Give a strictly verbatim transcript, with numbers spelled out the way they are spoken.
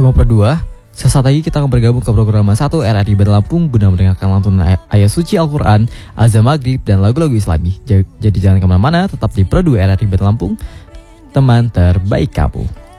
Teman berdua, sesaat lagi kita akan bergabung ke program satu R R I Band Lampung guna mendengarkan lantunan ay- ayat suci Al-Quran, azan maghrib, dan lagu-lagu Islami. Jadi, jadi jangan kemana-mana, tetap di Pro dua R R I Band Lampung, teman terbaik kamu.